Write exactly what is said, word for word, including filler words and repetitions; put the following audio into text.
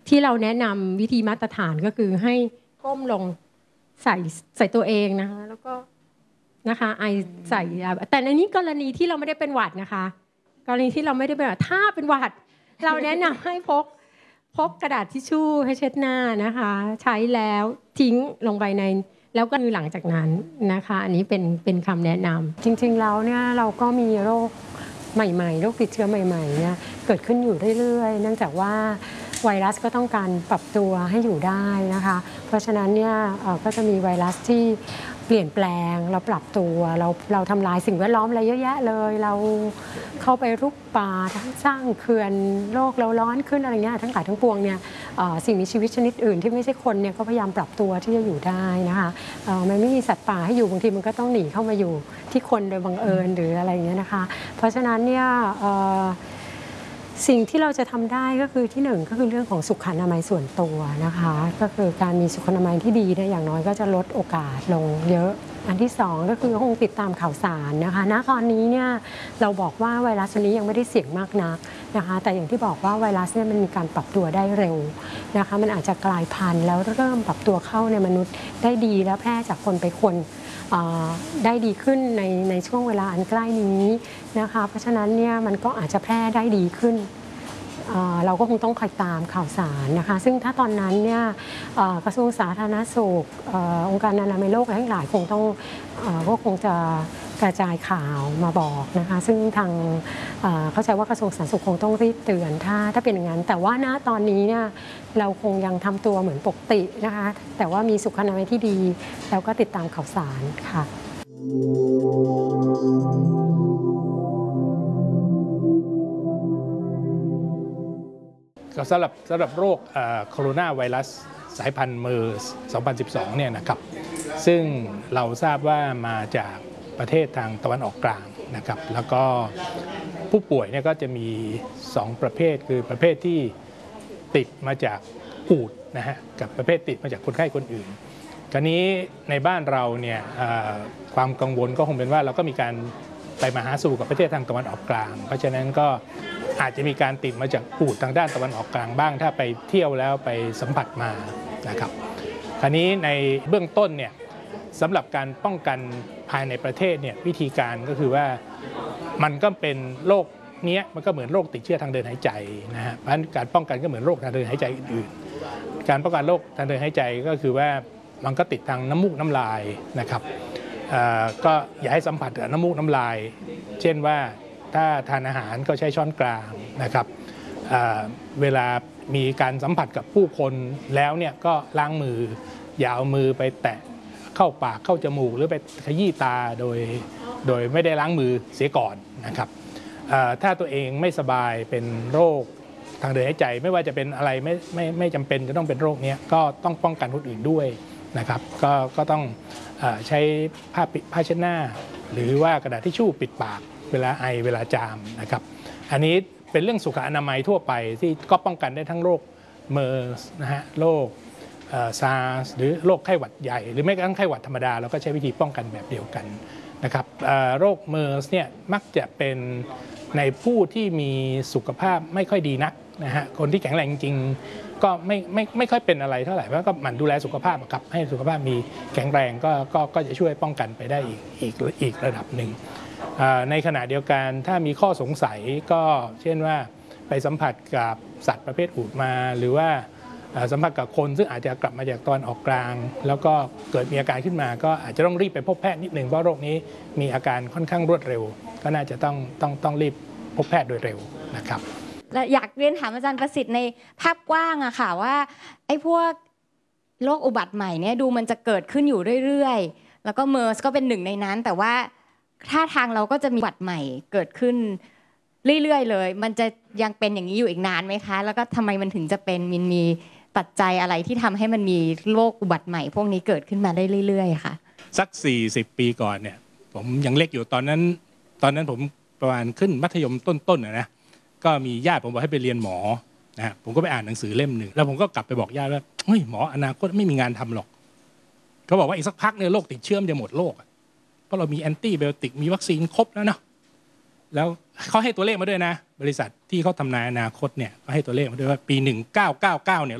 ที่เราแนะนำวิธีมาตรฐานก็คือให้ก้มลงใส่ใส่ตัวเองนะคะแล้วก็นะคะไอใส่แต่ในนี้กรณีที่เราไม่ได้เป็นหวัดนะคะกรณีที่เราไม่ได้เป็นหวัดถ้าเป็นหวัดเราแนะนำให้พกพกกระดาษทิชชู่ให้เช็ดหน้านะคะใช้แล้วทิ้งลงไปในแล้วก็หลังจากนั้นนะคะอันนี้เป็นเป็นคำแนะนำจริงๆแล้วเนี่ยเราก็มีโรคใหม่ๆโรคติดเชื้อใหม่ๆเนี่ยเกิดขึ้นอยู่เรื่อยๆเนื่องจากว่าไวรัสก็ต้องการปรับตัวให้อยู่ได้นะคะเพราะฉะนั้นเนี่ยก็จะมีไวรัสที่เปลี่ยนแปลงเราปรับตัวเราเราทำลายสิ่งแวดล้อมอะไรเยอะแยะเลยเราเข้าไปรุกป่าทั้งสร้างเขื่อนโลกเราร้อนขึ้นอะไรเงี้ยทั้งหลายทั้งปวงเนี่ยสิ่งมีชีวิตชนิดอื่นที่ไม่ใช่คนเนี่ยก็พยายามปรับตัวที่จะอยู่ได้นะคะมันไม่มีสัตว์ป่าให้อยู่บางทีมันก็ต้องหนีเข้ามาอยู่ที่คนโดยบังเอิญหรืออะไรอย่างเงี้ยนะคะเพราะฉะนั้นเนี่ยสิ่งที่เราจะทำได้ก็คือที่หนึ่งก็คือเรื่องของสุขอนามัยส่วนตัวนะคะก็คือการมีสุขอนามัยที่ดีเนี่ยอย่างน้อยก็จะลดโอกาสลงเยอะอันที่สองก็คือคงติดตามข่าวสารนะคะณตอนนี้เนี่ยเราบอกว่าไวรัสตัวนี้ยังไม่ได้เสี่ยงมากนักนะคะแต่อย่างที่บอกว่าไวรัสเนี่ยมันมีการปรับตัวได้เร็วนะคะมันอาจจะกลายพันธุ์แล้วเริ่มปรับตัวเข้าในมนุษย์ได้ดีแล้วแพร่จากคนไปคนได้ดีขึ้นในในช่วงเวลาอันใกล้นี้นะคะเพราะฉะนั้นเนี่ยมันก็อาจจะแพร่ได้ดีขึ้นเราก็คงต้องคอยตามข่าวสารนะคะซึ่งถ้าตอนนั้นเนี่ยกระทรวงสาธารณสุของค์การอนามัยโลกทั้งหลายคงต้องก็คงจะกระจายข่าวมาบอกนะคะซึ่งทางเข้าใจว่ากระทรวงสาธารณสุขคงต้องรีบเตือนถ้าถ้าเป็นอย่างนั้นแต่ว่าณตอนนี้เนี่ยเราคงยังทำตัวเหมือนปกตินะคะแต่ว่ามีสุขอนามัยที่ดีแล้วก็ติดตามข่าวสารค่ะสำหรับสำหรับโรคโคโรนาไวรัสสายพันธุ์เมอร์สสองพันสิบสองเนี่ยนะครับซึ่งเราทราบว่ามาจากประเทศทางตะวันออกกลางนะครับแล้วก็ผู้ป่วยเนี่ยก็จะมีสองประเภทคือประเภทที่ติดมาจากอูฐนะฮะกับประเภทติดมาจากคนไข้คนอื่นคราวนี้ในบ้านเราเนี่ยความกังวลก็คงเป็นว่าเราก็มีการไปมาหาสู่กับประเทศทางตะวันออกกลางเพราะฉะนั้นก็อาจจะมีการติดมาจากอูฐทางด้านตะวันออกกลางบ้างถ้าไปเที่ยวแล้วไปสัมผัสมานะครับคราวนี้ในเบื้องต้นเนี่ยสำหรับการป้องกันภายในประเทศเนี่ยวิธีการก็คือว่ามันก็เป็นโรคนี้มันก็เหมือนโรคติดเชื้อทางเดินหายใจนะฮะเพราะฉะนั้นการป้องกันก็เหมือนโรคทางเดินหายใจอื่นๆการป้องกันโรคทางเดินหายใจก็คือว่ามันก็ติดทางน้ำมูกน้ำลายนะครับก็อย่าให้สัมผัสกับน้ำมูกน้ำลายเช่นว่าถ้าทานอาหารก็ใช้ช้อนกลางนะครับ เ, เวลามีการสัมผัสกับผู้คนแล้วเนี่ยก็ล้างมืออย่าเอามือไปแตะเข้าปากเข้าจมูกหรือไปขยี้ตาโดยโดยไม่ได้ล้างมือเสียก่อนนะครับถ้าตัวเองไม่สบายเป็นโรคทางเดินหายใจไม่ว่าจะเป็นอะไรไม่ไม่ไม่จำเป็นจะต้องเป็นโรคนี้ก็ต้องป้องกันคนอื่นด้วยนะครับก็ก็ต้องใช้ผ้าผ้าเช็ดหน้าหรือว่ากระดาษทิชชู่ปิดปากเวลาไอเวลาจามนะครับอันนี้เป็นเรื่องสุขอนามัยทั่วไปที่ก็ป้องกันได้ทั้งโรคเมอร์สนะฮะโรคซาร์สหรือโรคไข้หวัดใหญ่หรือแม้กระทั่งไข้หวัดธรรมดาเราก็ใช้วิธีป้องกันแบบเดียวกันนะครับโรคเมอร์สเนี่ยมักจะเป็นในผู้ที่มีสุขภาพไม่ค่อยดีนักนะฮะคนที่แข็งแรงจริงก็ไม่ไม่ไม่ค่อยเป็นอะไรเท่าไหร่เพราะก็หมั่นดูแลสุขภาพครับให้สุขภาพมีแข็งแรงก็ก็ก็จะช่วยป้องกันไปได้อีกอีกอีกระดับหนึ่งในขณะเดียวกันถ้ามีข้อสงสัยก็เช่นว่าไปสัมผัสกับสัตว์ประเภทอูฐมาหรือว่าสัมผัสกับคนซึ่งอาจจะกลับมาจากตอนออกกลางแล้วก็เกิดมีอาการขึ้นมาก็อาจจะต้องรีบไปพบแพทย์นิดหนึ่งเพราะโรคนี้มีอาการค่อนข้างรวดเร็วก็น่าจะต้องต้องต้องรีบพบแพทย์โดยเร็วนะครับและอยากเรียนถามอาจารย์ประสิทธิ์ในภาพกว้างอะค่ะว่าไอ้พวกโรคอุบัติใหม่เนี่ยดูมันจะเกิดขึ้นอยู่เรื่อยๆแล้วก็เมอร์สก็เป็นหนึ่งในนั้นแต่ว่าท่าทางเราก็จะมีอุบัติใหม่เกิดขึ้นเรื่อยๆเลยมันจะยังเป็นอย่างนี้อยู่อีกนานไหมคะแล้วก็ทำไมมันถึงจะเป็นมันมีปัจจัยอะไรที่ทำให้มันมีโรคอุบัติใหม่พวกนี้เกิดขึ้นมาได้เรื่อยๆค่ะสักสี่สิบปีก่อนเนี่ยผมยังเล็กอยู่ตอนนั้นตอนนั้นผมประมาณขึ้นมัธยมต้นๆนะก็มีญาติผมบอกให้ไปเรียนหมอนะฮะผมก็ไปอ่านหนังสือเล่มหนึ่งแล้วผมก็กลับไปบอกญาติว่าเฮ้ยหมออนาคตไม่มีงานทำหรอกเขาบอกว่าอีกสักพักเนี่ยโรคติดเชื้อจะหมดโลกเพราะเรามีแอนตี้ไบโอติกมีวัคซีนครบแล้วเนาะแล้วเขาให้ตัวเลขมาด้วยนะบริษัทที่เขาทำนายอนาคตเนี่ยก็ให้ตัวเลขมาด้วยว่าปีหนึ่งเก้าเก้าเก้าเนี่ย